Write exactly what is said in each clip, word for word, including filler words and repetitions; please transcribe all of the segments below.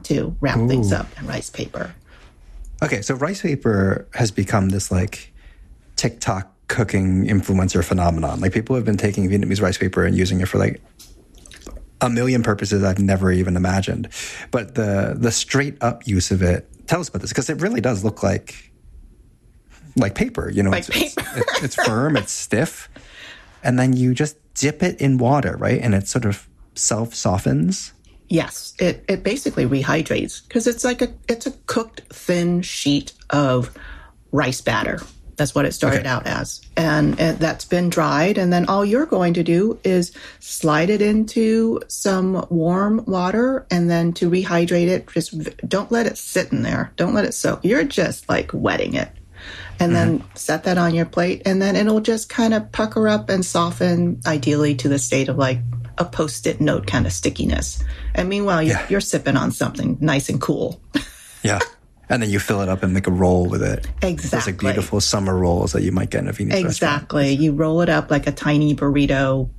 to wrap Ooh. things up in rice paper. Okay, so rice paper has become this like TikTok cooking influencer phenomenon. Like people have been taking Vietnamese rice paper and using it for like a million purposes I've never even imagined. But the the straight up use of it, tell us about this, because it really does look like like paper. You know, like it's, paper. It's, it's, it's firm, it's stiff, and then you just dip it in water, right? And it sort of self softens. Yes, it, it basically rehydrates because it's like a it's a cooked thin sheet of rice batter. That's what it started okay. out as. And, and that's been dried. And then all you're going to do is slide it into some warm water. And then to rehydrate it, just don't let it sit in there. Don't let it soak. You're just like wetting it. And mm-hmm. then set that on your plate. And then it'll just kind of pucker up and soften, ideally to the state of like a Post-it note kind of stickiness. And meanwhile, you're, yeah. you're sipping on something nice and cool. Yeah. And then you fill it up and make a roll with it. Exactly. Those like beautiful summer rolls that you might get in a Vietnamese restaurant. Exactly. You roll it up like a tiny burrito.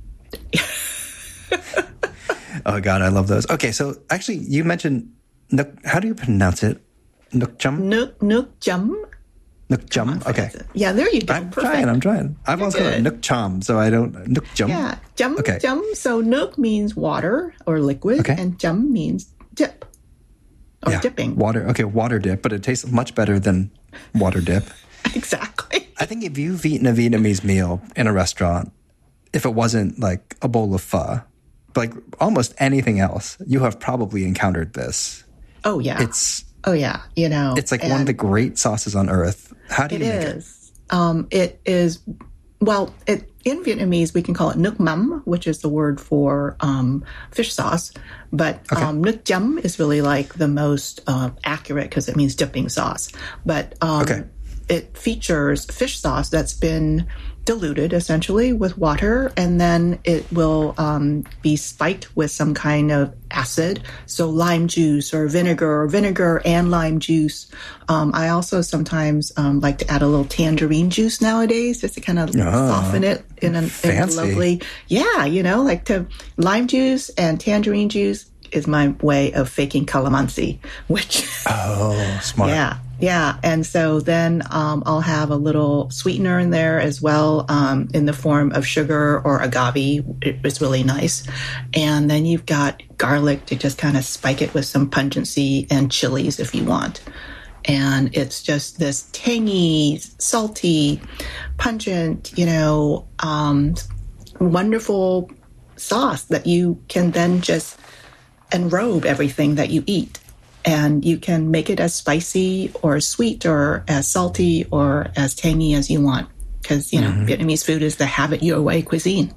Oh, God, I love those. Okay, so actually, you mentioned, Nuk, how do you pronounce it? Nuk chum? Nuk, nuk chum. Nuk chum? Okay. Yeah, there you go. I'm Perfect. trying, I'm trying. I've You're also got Nuk chum, so I don't, Nuk chum? Yeah, chum, okay. chum. So nuk means water or liquid, okay. and chum means dip. Or yeah. dipping. Water, okay, water dip, but it tastes much better than water dip. Exactly. I think if you've eaten a Vietnamese meal in a restaurant, if it wasn't like a bowl of pho, like almost anything else, you have probably encountered this. Oh, yeah. It's Oh, yeah. You know. It's like one of the great sauces on earth. How do you it make is. it? Um, it is, well, it, in Vietnamese, we can call it nuoc mắm, which is the word for um, fish sauce. But okay. um, nuoc chấm is really like the most uh, accurate because it means dipping sauce. But um, okay. it features fish sauce that's been diluted essentially with water, and then it will um, be spiked with some kind of acid, so lime juice or vinegar or vinegar and lime juice. Um, I also sometimes um, like to add a little tangerine juice nowadays just to kind of oh, soften it in a, in a lovely, yeah, you know, like to lime juice and tangerine juice is my way of faking calamansi, which oh, smart, yeah. Yeah, and so then um, I'll have a little sweetener in there as well um, in the form of sugar or agave. It's really nice. And then you've got garlic to just kind of spike it with some pungency and chilies if you want. And it's just this tangy, salty, pungent, you know, um, wonderful sauce that you can then just enrobe everything that you eat. And you can make it as spicy or as sweet or as salty or as tangy as you want. Because, you know, mm-hmm. Vietnamese food is the have it your way cuisine.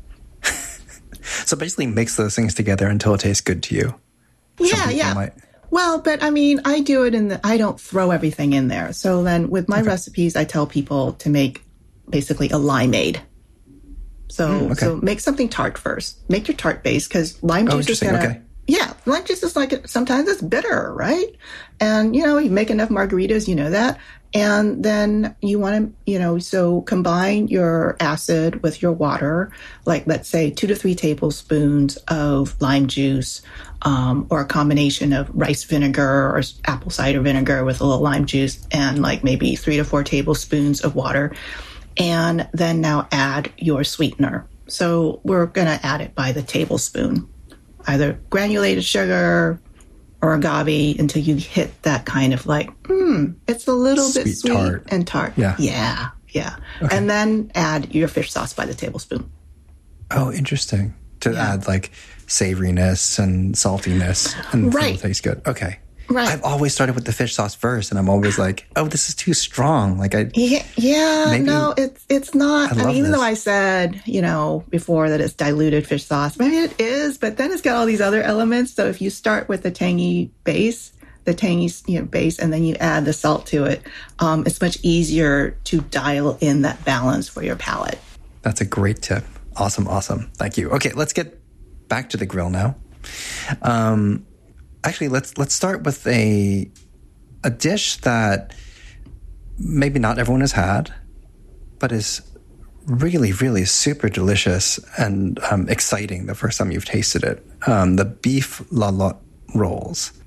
So basically mix those things together until it tastes good to you. Yeah, yeah. Might... Well, but I mean, I do it in the, I don't throw everything in there. So then with my okay. recipes, I tell people to make basically a limeade. So, mm, okay. so make something tart first. Make your tart base because lime juice oh, is going to... Okay. Yeah, lime juice is like, sometimes it's bitter, right? And, you know, you make enough margaritas, you know that. And then you want to, you know, so combine your acid with your water, like let's say two to three tablespoons of lime juice, um, or a combination of rice vinegar or apple cider vinegar with a little lime juice, and like maybe three to four tablespoons of water. And then now add your sweetener. So we're going to add it by the tablespoon. Either granulated sugar or agave until you hit that kind of like, hmm, it's a little sweet bit sweet tart. and tart. Yeah. Yeah. Yeah. Okay. And then add your fish sauce by the tablespoon. Oh, interesting. To yeah. add like savoriness and saltiness and right. it'll taste good. Okay. Right. I've always started with the fish sauce first, and I'm always like, "Oh, this is too strong." Like I, yeah, yeah, maybe, no, it's it's not. I, I mean, even this. though I said, you know, before that it's diluted fish sauce, maybe it is, but then it's got all these other elements. So if you start with the tangy base, the tangy you know, base, and then you add the salt to it, um, it's much easier to dial in that balance for your palate. That's a great tip. Awesome, awesome. Thank you. Okay, let's get back to the grill now. Um. Actually, let's let's start with a a dish that maybe not everyone has had, but is really, really super delicious and um, exciting the first time you've tasted it. Um, the beef la lot rolls.